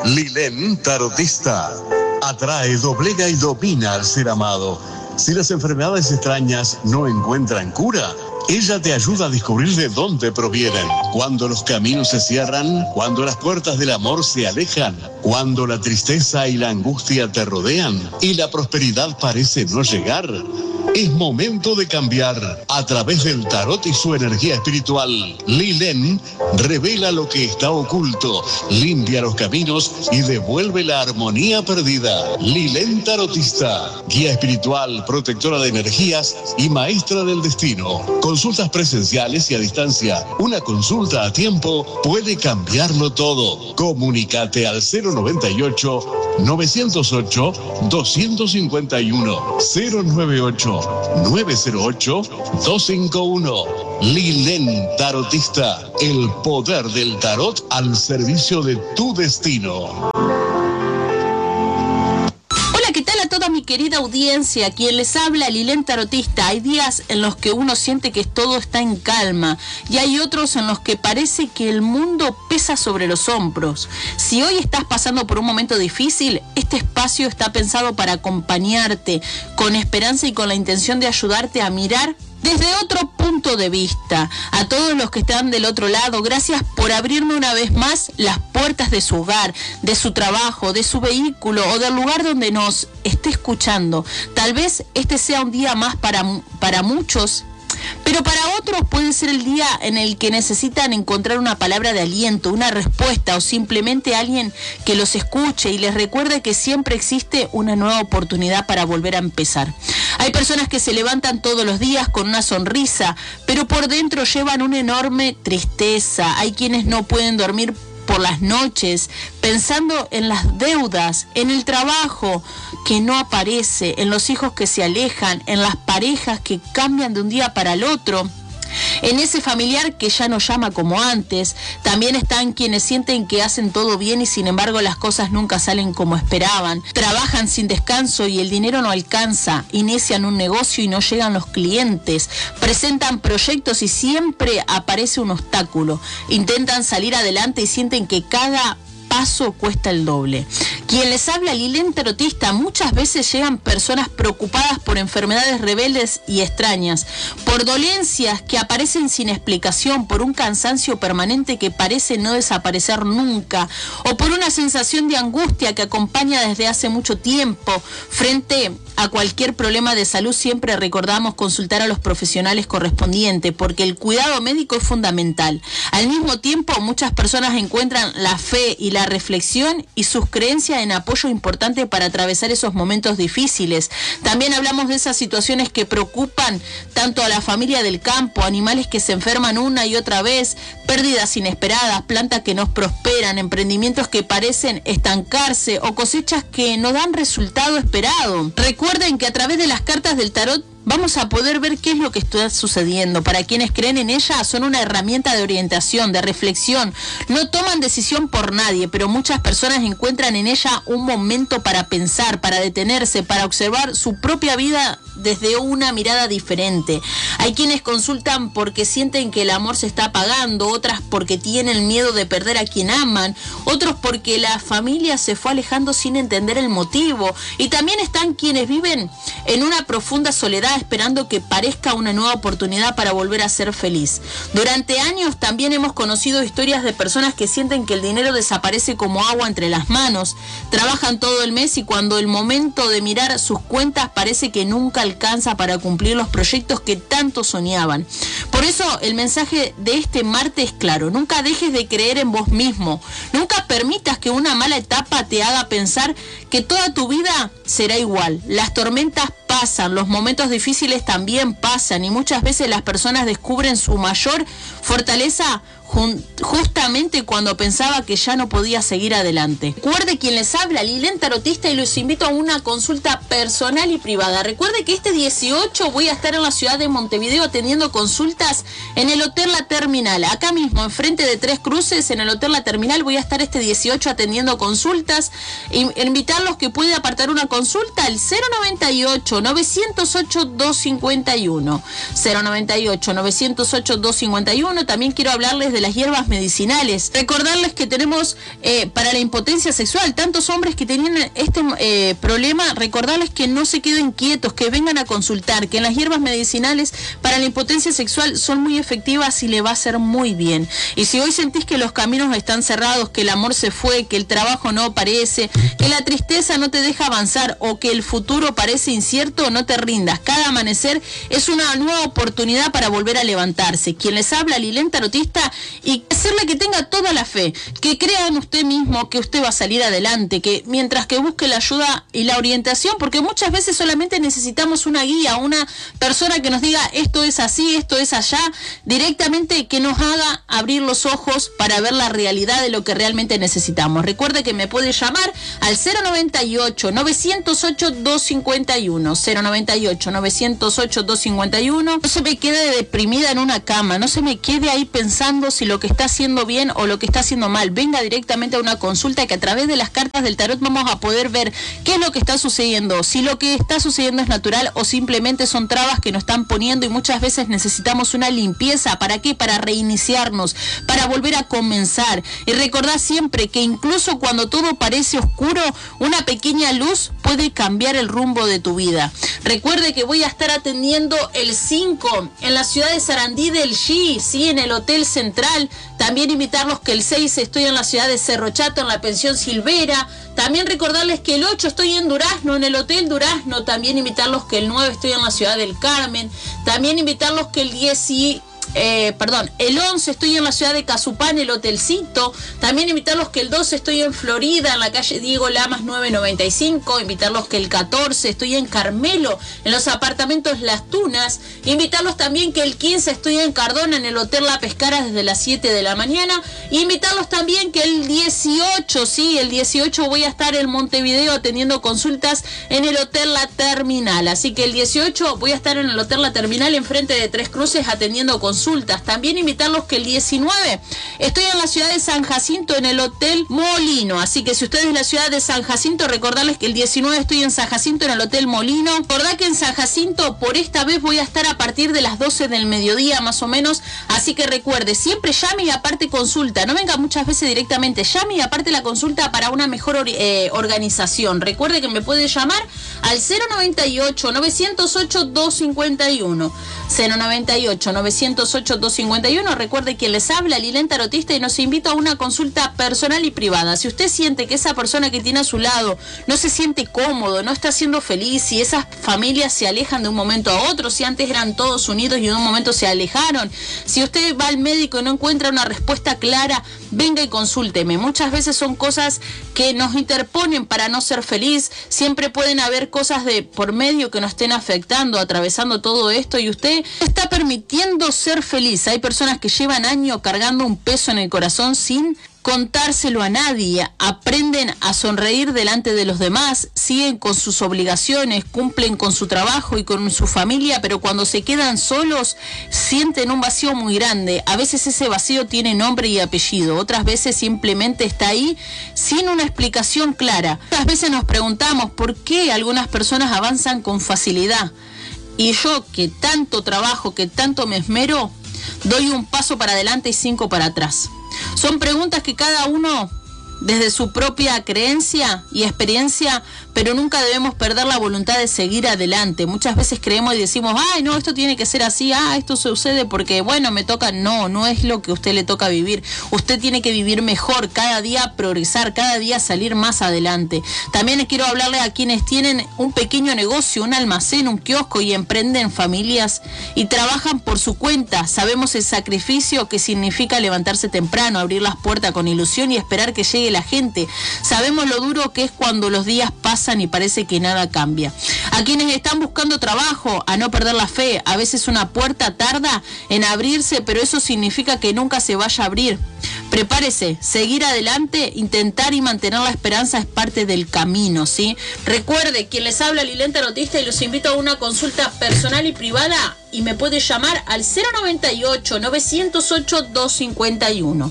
Lilén Tarotista. Atrae, doblega y domina al ser amado. Si las enfermedades extrañas no encuentran cura, ella te ayuda a descubrir de dónde provienen. Cuando los caminos se cierran, cuando las puertas del amor se alejan, cuando la tristeza y la angustia te rodean y la prosperidad parece no llegar, es momento de cambiar. A través del tarot y su energía espiritual, Lilén revela lo que está oculto, limpia los caminos y devuelve la armonía perdida. Lilén Tarotista, guía espiritual, protectora de energías y maestra del destino. Consultas presenciales y a distancia. Una consulta a tiempo puede cambiarlo todo. Comunícate al 098-908-251. 098-908-251. Lilén Tarotista, el poder del tarot al servicio de tu destino. Toda mi querida audiencia, quien les habla, Lilén Tarotista. Hay días en los que uno siente que todo está en calma y hay otros en los que parece que el mundo pesa sobre los hombros. Si hoy estás pasando por un momento difícil, este espacio está pensado para acompañarte con esperanza y con la intención de ayudarte a mirar desde otro punto de vista. A todos los que están del otro lado, gracias por abrirme una vez más las puertas de su hogar, de su trabajo, de su vehículo o del lugar donde nos esté escuchando. Tal vez este sea un día más para muchos, pero para otros puede ser el día en el que necesitan encontrar una palabra de aliento, una respuesta o simplemente alguien que los escuche y les recuerde que siempre existe una nueva oportunidad para volver a empezar. Hay personas que se levantan todos los días con una sonrisa, pero por dentro llevan una enorme tristeza. Hay quienes no pueden dormir por las noches pensando en las deudas, en el trabajo que no aparece, en los hijos que se alejan, en las parejas que cambian de un día para el otro, en ese familiar que ya no llama como antes. También están quienes sienten que hacen todo bien y sin embargo las cosas nunca salen como esperaban. Trabajan sin descanso y el dinero no alcanza. Inician un negocio y no llegan los clientes. Presentan proyectos y siempre aparece un obstáculo. Intentan salir adelante y sienten que cada paso cuesta el doble. Quien les habla, Lilén Tarotista. Muchas veces llegan personas preocupadas por enfermedades rebeldes y extrañas, por dolencias que aparecen sin explicación, por un cansancio permanente que parece no desaparecer nunca, o por una sensación de angustia que acompaña desde hace mucho tiempo. Frente a cualquier problema de salud siempre recordamos consultar a los profesionales correspondientes, porque el cuidado médico es fundamental. Al mismo tiempo, muchas personas encuentran la fe y la reflexión y sus creencias en apoyo importante para atravesar esos momentos difíciles. También hablamos de esas situaciones que preocupan tanto a la familia del campo, animales que se enferman una y otra vez, pérdidas inesperadas, plantas que no prosperan, emprendimientos que parecen estancarse o cosechas que no dan resultado esperado. Recuerden que a través de las cartas del tarot vamos a poder ver qué es lo que está sucediendo. Para quienes creen en ella, son una herramienta de orientación, de reflexión. No toman decisión por nadie, pero muchas personas encuentran en ella un momento para pensar, para detenerse, para observar su propia vida desde una mirada diferente. Hay quienes consultan porque sienten que el amor se está apagando, otras porque tienen miedo de perder a quien aman, otros porque la familia se fue alejando sin entender el motivo. Y también están quienes viven en una profunda soledad esperando que parezca una nueva oportunidad para volver a ser feliz. Durante años también hemos conocido historias de personas que sienten que el dinero desaparece como agua entre las manos. Trabajan todo el mes y cuando el momento de mirar sus cuentas parece que nunca alcanza para cumplir los proyectos que tanto soñaban. Por eso el mensaje de este martes es claro: nunca dejes de creer en vos mismo. Nunca permitas que una mala etapa te haga pensar que toda tu vida será igual. Las tormentas pasan, los momentos difíciles también pasan y muchas veces las personas descubren su mayor fortaleza justamente cuando pensaba que ya no podía seguir adelante. Recuerde quien les habla, Lilén Tarotista, y los invito a una consulta personal y privada. Recuerde que este 18 voy a estar en la ciudad de Montevideo atendiendo consultas en el Hotel La Terminal. Acá mismo, enfrente de Tres Cruces, en el Hotel La Terminal, voy a estar este 18 atendiendo consultas. Invitarlos que pueden apartar una consulta al 098-908-251. 098-908-251. También quiero hablarles de las hierbas medicinales. Recordarles que tenemos para la impotencia sexual, tantos hombres que tenían este problema, recordarles que no se queden quietos, que vengan a consultar, que en las hierbas medicinales para la impotencia sexual son muy efectivas y le va a hacer muy bien. Y si hoy sentís que los caminos están cerrados, que el amor se fue, que el trabajo no aparece, que la tristeza no te deja avanzar o que el futuro parece incierto, no te rindas. Cada amanecer es una nueva oportunidad para volver a levantarse. Quien les habla, Lilén Tarotista, y hacerle que tenga toda la fe, que crea en usted mismo que usted va a salir adelante, que mientras que busque la ayuda y la orientación, porque muchas veces solamente necesitamos una guía, una persona que nos diga esto es así, esto es allá, directamente que nos haga abrir los ojos para ver la realidad de lo que realmente necesitamos. Recuerde que me puede llamar al 098-908-251, 098-908-251. No se me quede deprimida en una cama, no se me quede ahí pensando si lo que está haciendo bien o lo que está haciendo mal. Venga directamente a una consulta que a través de las cartas del tarot vamos a poder ver qué es lo que está sucediendo, si lo que está sucediendo es natural o simplemente son trabas que nos están poniendo, y muchas veces necesitamos una limpieza. ¿Para qué? Para reiniciarnos, para volver a comenzar. Y recordad siempre que incluso cuando todo parece oscuro, una pequeña luz puede cambiar el rumbo de tu vida. Recuerde que voy a estar atendiendo el 5 en la ciudad de Sarandí del G, sí, en el Hotel Central. También invitarlos que el 6 estoy en la ciudad de Cerro Chato, en la pensión Silvera. También recordarles que el 8 estoy en Durazno, en el Hotel Durazno. También invitarlos que el 9 estoy en la ciudad del Carmen. También invitarlos que el 11 estoy en la ciudad de Cazupán, el Hotelcito. También invitarlos que el 12 estoy en Florida, en la calle Diego Lamas 995. Invitarlos que el 14 estoy en Carmelo, en los apartamentos Las Tunas. Invitarlos también que el 15 estoy en Cardona, en el Hotel La Pescara, desde las 7 de la mañana. Invitarlos también que el 18, sí, el 18 voy a estar en Montevideo atendiendo consultas en el Hotel La Terminal. Así que el 18 voy a estar en el Hotel La Terminal, enfrente de Tres Cruces, atendiendo consultas. También invitarlos que el 19 estoy en la ciudad de San Jacinto, en el Hotel Molino. Así que si ustedes de la ciudad de San Jacinto, recordarles que el 19 estoy en San Jacinto, en el Hotel Molino. Recordad que en San Jacinto por esta vez voy a estar a partir de las 12 del mediodía más o menos. Así que recuerde, siempre llame y aparte consulta. No venga muchas veces directamente, llame y aparte la consulta para una mejor organización. Recuerde que me puede llamar al 098-908-251. 098-908-251. Recuerde que les habla Lilén Tarotista y nos invita a una consulta personal y privada. Si usted siente que esa persona que tiene a su lado no se siente cómodo, no está siendo feliz, si esas familias se alejan de un momento a otro, si antes eran todos unidos y en un momento se alejaron, si usted va al médico y no encuentra una respuesta clara, venga y consúlteme. Muchas veces son cosas que nos interponen para no ser feliz. Siempre pueden haber cosas de por medio que nos estén afectando, atravesando todo esto, y usted está permitiendo ser feliz. Hay personas que llevan años cargando un peso en el corazón sin contárselo a nadie. Aprenden a sonreír delante de los demás, siguen con sus obligaciones, cumplen con su trabajo y con su familia, pero cuando se quedan solos sienten un vacío muy grande. A veces ese vacío tiene nombre y apellido, otras veces simplemente está ahí sin una explicación clara. Otras veces nos preguntamos por qué algunas personas avanzan con facilidad y yo, que tanto trabajo, que tanto me esmero, doy un paso para adelante y 5 para atrás. Son preguntas que cada uno, desde su propia creencia y experiencia, pero nunca debemos perder la voluntad de seguir adelante. Muchas veces creemos y decimos, ay, no, esto tiene que ser así, esto sucede porque, bueno, me toca. No, no es lo que a usted le toca vivir. Usted tiene que vivir mejor, cada día progresar, cada día salir más adelante. También quiero hablarle a quienes tienen un pequeño negocio, un almacén, un kiosco y emprenden familias y trabajan por su cuenta. Sabemos el sacrificio que significa levantarse temprano, abrir las puertas con ilusión y esperar que llegue la gente. Sabemos lo duro que es cuando los días pasan y parece que nada cambia. A quienes están buscando trabajo, a no perder la fe. A veces una puerta tarda en abrirse, pero eso significa que nunca se vaya a abrir. Prepárese, seguir adelante, intentar y mantener la esperanza es parte del camino, ¿sí? Recuerde, quien les habla, Lilén Tarotista, y los invito a una consulta personal y privada y me puede llamar al 098-908-251.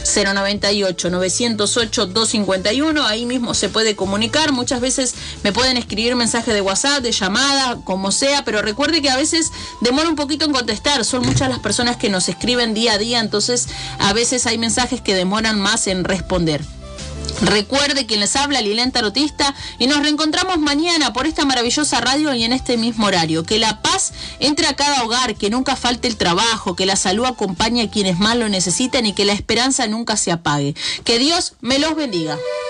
098-908-251. Ahí mismo se puede comunicar. Muchas veces me pueden escribir mensajes de WhatsApp, de llamada, como sea, pero recuerde que a veces demora un poquito en contestar. Son muchas las personas que nos escriben día a día, entonces a veces hay mensajes que demoran más en responder. Recuerde quien les habla, Lilén Tarotista, y nos reencontramos mañana por esta maravillosa radio y en este mismo horario. Que la paz entre a cada hogar, que nunca falte el trabajo, que la salud acompañe a quienes más lo necesitan y que la esperanza nunca se apague. Que Dios me los bendiga.